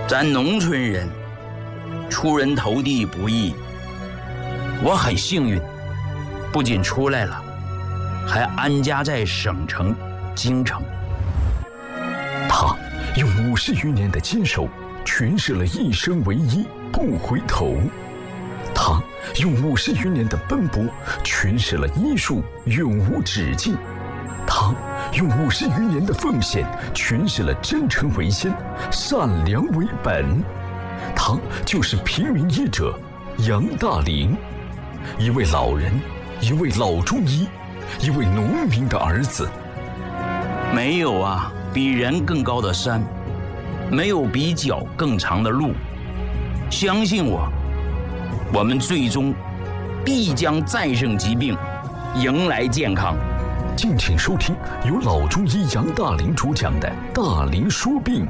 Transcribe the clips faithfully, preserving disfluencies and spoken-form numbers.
咱农村人出人头地不易，我很幸运，不仅出来了，还安家在省城京城。 他用五十余年的坚守诠释了一生唯一不回头，他用五十余年的奔波诠释了医术永无止境，他用五十余年的奉献诠释了真诚为先，善良为本。他就是平民医者杨大林，一位老人，一位老中医，一位农民的儿子。 没有啊比人更高的山，没有比脚更长的路。相信我，我们最终必将战胜疾病，迎来健康。 敬请收听由老中医杨大林主讲的《大林说病》。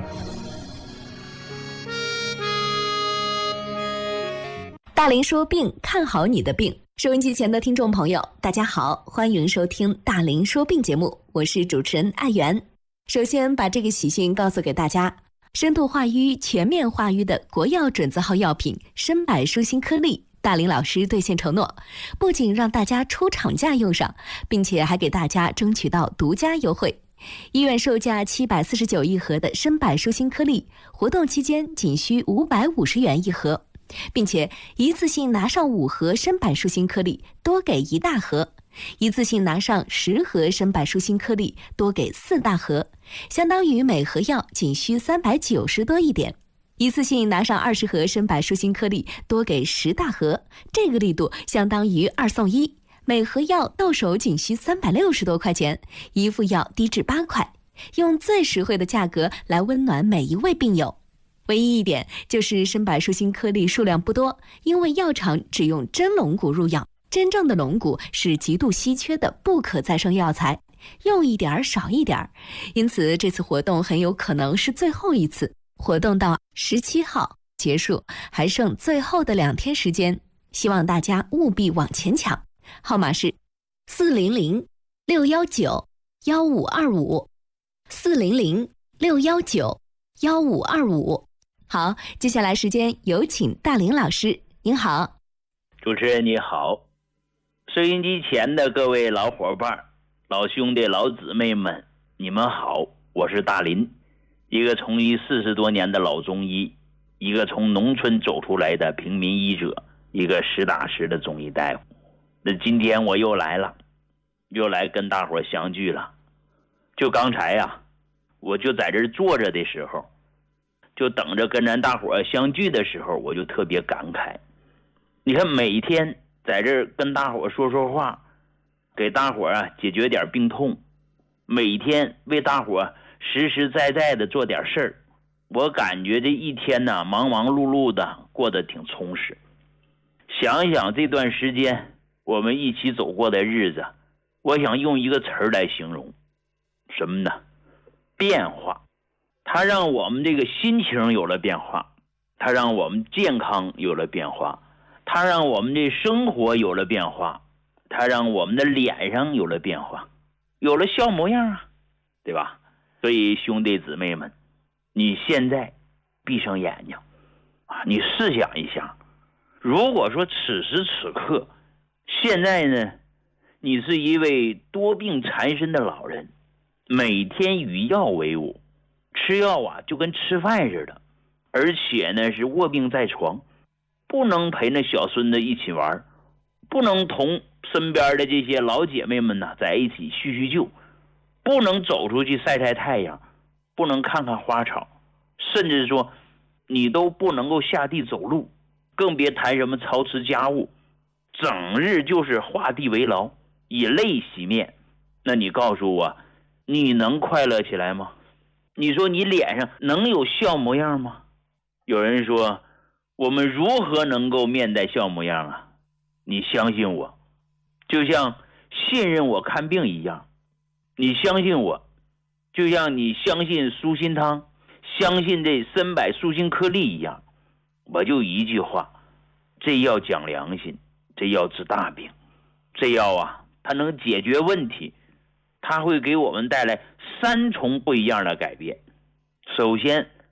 大林说病，看好你的病。收音机前的听众朋友，大家好，欢迎收听大林说病节目，我是主持人艾媛。首先把这个喜讯告诉给大家，深度化瘀、全面化瘀的国药准字号药品参柏舒心颗粒，大林老师兑现承诺，不仅让大家出厂价用上，并且还给大家争取到独家优惠。医院售价七百四十九一盒的参柏舒心颗粒，活动期间仅需五百五十元一盒，并且一次性拿上五盒参柏舒心颗粒，多给一大盒；一次性拿上十盒参柏舒心颗粒，多给四大盒，相当于每盒药仅需三百九十多一点。一次性拿上二十盒参柏舒心颗粒，多给十大盒，这个力度相当于二送一，每盒药到手仅需三百六十多块钱，一副药低至八块，用最实惠的价格来温暖每一位病友。唯一一点就是参柏舒心颗粒数量不多，因为药厂只用真龙骨入药，真正的龙骨是极度稀缺的不可再生药材，用一点少一点，因此这次活动很有可能是最后一次，活动到十七号结束，还剩最后的两天时间，希望大家务必往前抢。号码是四零零六一九一五二五，四零零六一九一五二五。好，接下来时间有请大林老师，您好。 主持人你好，收音机前的各位老伙伴、老兄弟、老姊妹们，你们好，我是大林，一个从医四十多年的老中医，一个从农村走出来的平民医者，一个实打实的中医大夫。那今天我又来了，又来跟大伙相聚了。就刚才呀、啊，我就在这儿坐着的时候，就等着跟咱大伙相聚的时候，我就特别感慨。你看每天在这儿跟大伙说说话，给大伙啊解决点病痛，每天为大伙实实在在的做点事儿，我感觉这一天呢忙忙碌碌的过得挺充实。想一想这段时间我们一起走过的日子，我想用一个词儿来形容，什么呢？变化。它让我们这个心情有了变化，它让我们健康有了变化，它让我们这生活有了变化，它让我们的脸上有了变化，有了笑模样啊，对吧？所以兄弟姊妹们，你现在闭上眼睛啊，你试想一下，如果说此时此刻现在呢，你是一位多病缠身的老人，每天与药为伍，吃药啊就跟吃饭似的，而且呢是卧病在床，不能陪那小孙子一起玩，不能同身边的这些老姐妹们呢在一起叙叙旧，不能走出去晒晒太阳，不能看看花草，甚至说你都不能够下地走路，更别谈什么操持家务，整日就是画地为牢，以泪洗面。那你告诉我，你能快乐起来吗？你说你脸上能有笑模样吗？有人说，我们如何能够面带笑模样啊？你相信我，就像信任我看病一样，你相信我，就像你相信舒心汤，相信这参柏舒心颗粒一样。我就一句话，这药讲良心，这药治大病，这药啊它能解决问题，它会给我们带来三重不一样的改变。首先，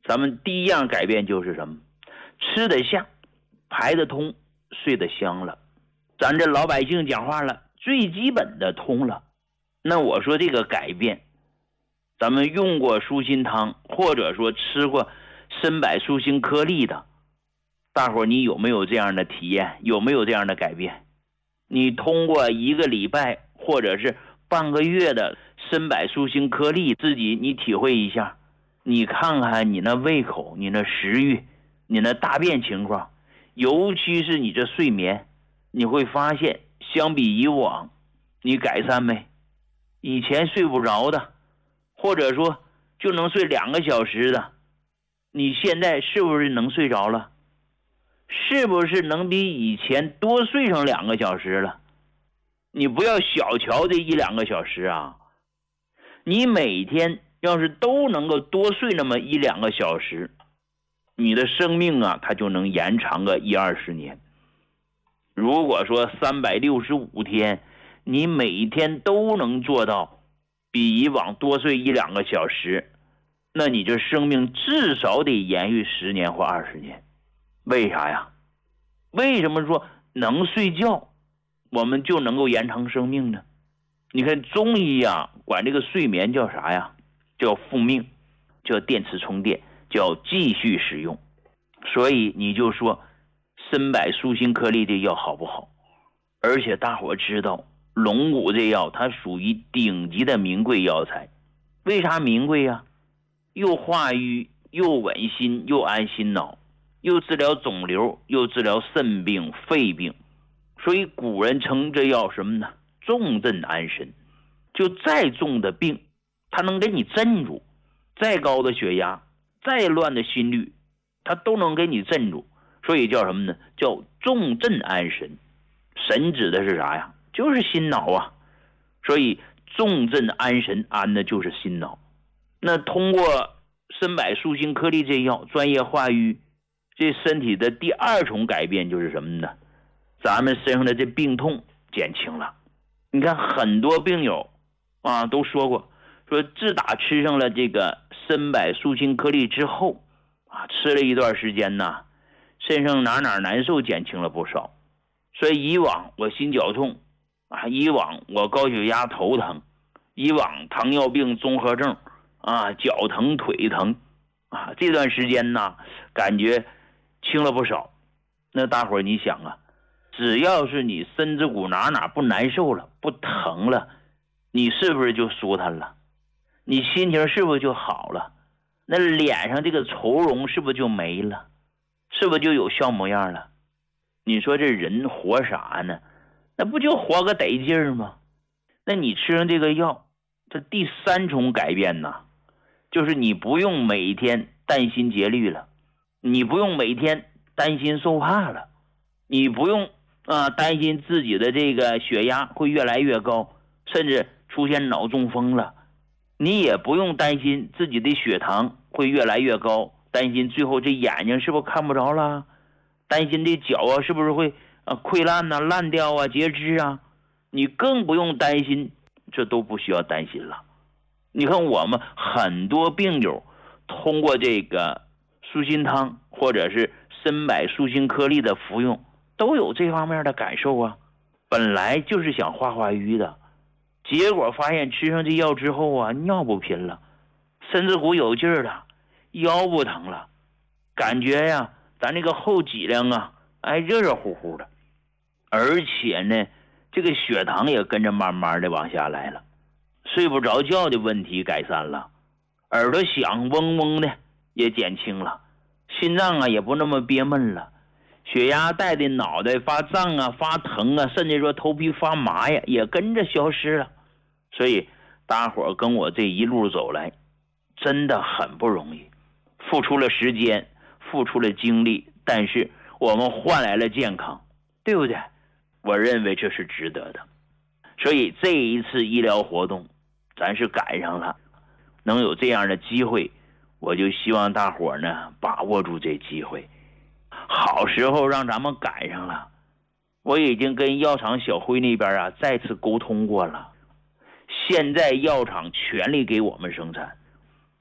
咱们第一样改变就是什么？吃得下，排得通，睡得香了。咱这老百姓讲话了，最基本的通了。那我说这个改变，咱们用过舒心汤或者说吃过参柏舒心颗粒的，大伙儿你有没有这样的体验？有没有这样的改变？你通过一个礼拜或者是半个月的参柏舒心颗粒，自己你体会一下，你看看你那胃口，你那食欲，你那大便情况，尤其是你这睡眠，你会发现相比以往你改善没？以前睡不着的，或者说就能睡两个小时的，你现在是不是能睡着了？是不是能比以前多睡上两个小时了？你不要小瞧这一两个小时啊，你每天要是都能够多睡那么一两个小时，你的生命啊它就能延长个一二十年。如果说三百六十五天你每天都能做到比以往多睡一两个小时，那你这生命至少得延续十年或二十年。为啥呀？为什么说能睡觉我们就能够延长生命呢？你看中医啊管这个睡眠叫啥呀？叫复命，叫电磁充电，叫继续使用。所以你就说参柏舒心颗粒这药好不好？而且大伙知道龙骨这药它属于顶级的名贵药材。为啥名贵啊？又化瘀，又稳心，又安心脑，又治疗肿瘤，又治疗肾病、肺病。所以古人称这药什么呢？重镇安神。就再重的病它能给你镇住，再高的血压，再乱的心率，它都能给你镇住。所以叫什么呢？叫重镇安神。神指的是啥呀？就是心脑啊。所以重镇安神，安的就是心脑。那通过参柏舒心颗粒这药专业化瘀，这身体的第二重改变就是什么呢？咱们身上的这病痛减轻了。你看很多病友啊都说过，说自打吃上了这个参柏舒心颗粒之后啊，吃了一段时间呢，身上哪哪难受减轻了不少。所以以往我心绞痛啊，以往我高血压头疼，以往糖尿病综合症啊，脚疼腿疼啊，这段时间呢感觉轻了不少。那大伙儿你想啊，只要是你身子骨哪哪不难受了，不疼了，你是不是就舒坦了？你心情是不是就好了？那脸上这个愁容是不是就没了？是不是就有笑模样了？你说这人活啥呢？那不就活个得劲儿吗？那你吃上这个药，这第三重改变呢，就是你不用每天担心节律了，你不用每天担心受怕了，你不用啊担心自己的这个血压会越来越高，甚至出现脑中风了，你也不用担心自己的血糖会越来越高，担心最后这眼睛是不是看不着了，担心这脚啊是不是会啊溃烂啊烂掉啊截肢啊，你更不用担心，这都不需要担心了。你看我们很多病友通过这个舒心汤或者是参柏舒心颗粒的服用，都有这方面的感受啊。本来就是想化化瘀的，结果发现吃上这药之后啊，尿不频了，身子骨有劲儿了，腰不疼了，感觉呀咱这个后脊梁啊哎热热乎乎的，而且呢这个血糖也跟着慢慢的往下来了，睡不着觉的问题改善了，耳朵响嗡嗡的也减轻了，心脏啊也不那么憋闷了，血压带的脑袋发胀啊发疼啊，甚至说头皮发麻呀也跟着消失了。所以大伙儿跟我这一路走来真的很不容易，付出了时间付出了精力，但是我们换来了健康，对不对？我认为这是值得的。所以这一次医疗活动咱是赶上了，能有这样的机会，我就希望大伙儿呢把握住这机会，好时候让咱们赶上了。我已经跟药厂小辉那边啊再次沟通过了，现在药厂全力给我们生产，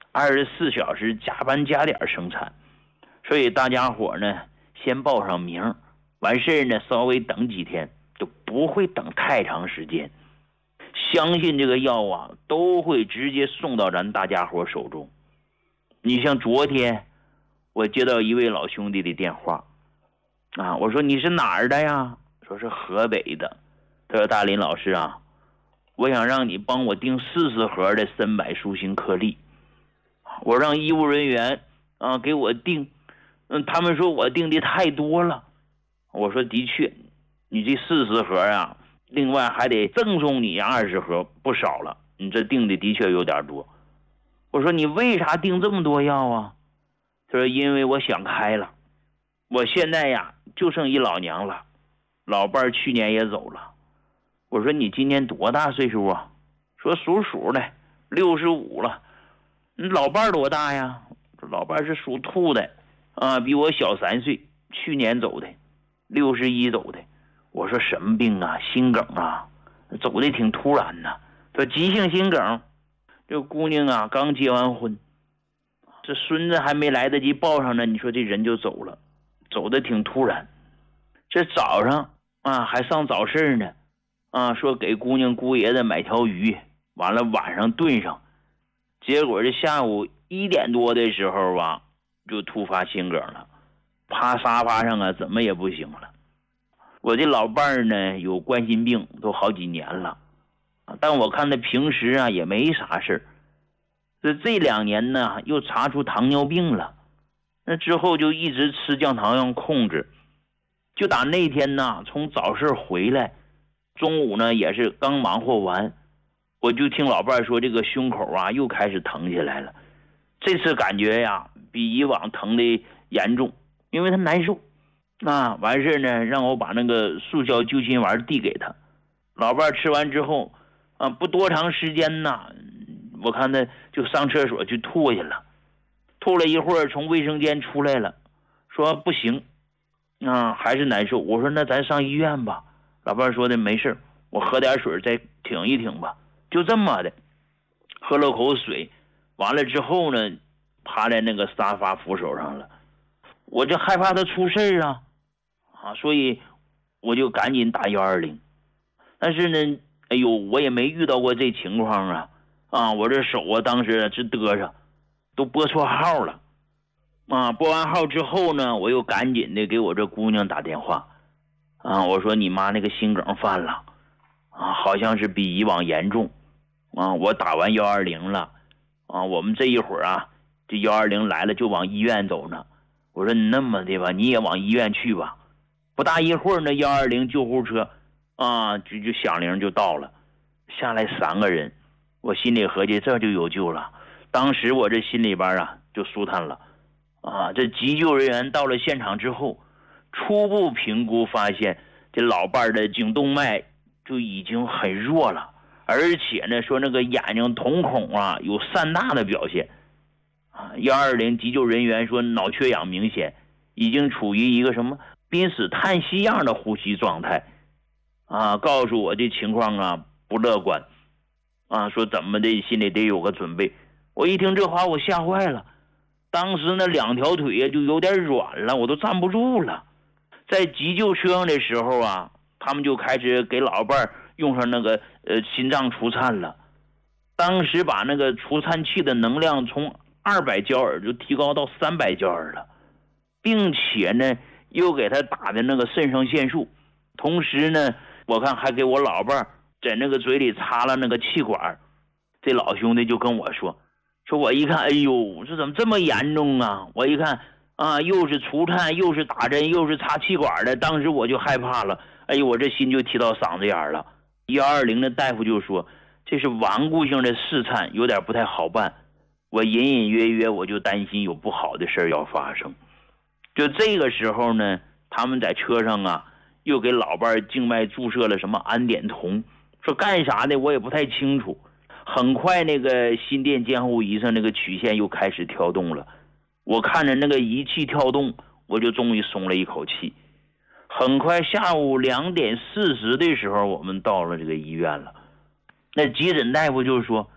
二十四小时加班加点生产，所以大家伙呢先报上名，完事呢稍微等几天，就不会等太长时间。相信这个药啊都会直接送到咱大家伙手中。你像昨天我接到一位老兄弟的电话啊，我说你是哪儿的呀？说是河北的。他说大林老师啊，我想让你帮我订四十盒的三百舒心颗粒，我让医务人员啊给我订，嗯，他们说我订的太多了。我说的确，你这四十盒啊，另外还得赠送你二十盒，不少了，你这订的的确有点多。我说你为啥订这么多药啊？他说因为我想开了，我现在呀就剩一老娘了，老伴儿去年也走了。我说你今年多大岁数啊？说属鼠的，六十五了。你老伴儿多大呀？老伴儿是属兔的啊，比我小三岁，去年走的，六十一走的。我说什么病啊？心梗啊，走的挺突然呐。说急性心梗，这姑娘啊刚结完婚，这孙子还没来得及抱上呢，你说这人就走了，走的挺突然。这早上啊还上早市呢，啊说给姑娘姑爷子买条鱼，完了晚上炖上，结果这下午一点多的时候啊，就突发心梗了，趴沙发上啊怎么也不行了。我这老伴儿呢有冠心病都好几年了，但我看他平时啊也没啥事儿。这这两年呢又查出糖尿病了，那之后就一直吃降糖药控制。就打那天呢从早市回来，中午呢也是刚忙活完，我就听老伴儿说这个胸口啊又开始疼起来了。这次感觉呀比以往疼的严重，因为他难受。啊，完事呢让我把那个速效救心丸递给他。老伴儿吃完之后啊，不多长时间呢，我看他就上厕所去吐去了，吐了一会儿从卫生间出来了，说不行啊，还是难受。我说那咱上医院吧。老伴儿说的没事，我喝点水再挺一挺吧。就这么的，喝了口水，完了之后呢趴在那个沙发扶手上了。我就害怕他出事啊啊，所以我就赶紧打一二零。但是呢哎呦我也没遇到过这情况啊啊，我这手啊当时直嘚瑟，都拨错号了啊。拨完号之后呢，我又赶紧的给我这姑娘打电话啊，我说你妈那个心梗犯了啊，好像是比以往严重啊，我打完一二零了啊，我们这一会儿啊这一二零来了就往医院走呢。我说你那么的吧，你也往医院去吧。不大一会儿呢，一二零救护车啊就就响铃就到了，下来三个人。我心里合计这就有救了，当时我这心里边啊就舒坦了啊。这急救人员到了现场之后，初步评估发现这老伴的颈动脉就已经很弱了，而且呢说那个眼睛瞳孔啊有散大的表现啊。一二零急救人员说脑缺氧明显，已经处于一个什么濒死叹息样的呼吸状态啊，告诉我这情况啊不乐观啊，说怎么的心里得有个准备。我一听这话我吓坏了，当时那两条腿就有点软了，我都站不住了。在急救车上的时候啊，他们就开始给老伴儿用上那个呃心脏除颤了。当时把那个除颤器的能量从二百焦耳就提高到三百焦耳了，并且呢又给他打的那个肾上腺素，同时呢我看还给我老伴儿在那个嘴里插了那个气管。这老兄弟就跟我说说我一看哎呦这怎么这么严重啊，我一看啊又是除颤又是打针又是插气管的，当时我就害怕了，哎呦我这心就提到嗓子眼了。一二零的大夫就说这是顽固性的室颤，有点不太好办。我隐隐约约我就担心有不好的事要发生。就这个时候呢，他们在车上啊又给老伴静脉注射了什么氨碘酮，说干啥的我也不太清楚。很快那个心电监护仪上那个曲线又开始跳动了，我看着那个仪器跳动，我就终于松了一口气。很快下午两点四十的时候我们到了这个医院了。那急诊大夫就说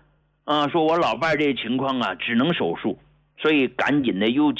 啊，说我老伴儿这情况啊，只能手术，所以赶紧的又